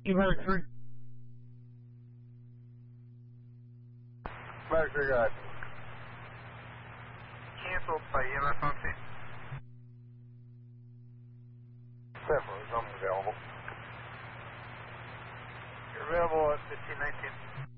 Evac 3. Evac 3, go ahead. Canceled by EMS on scene. 7, I'm available. You're available at 1519.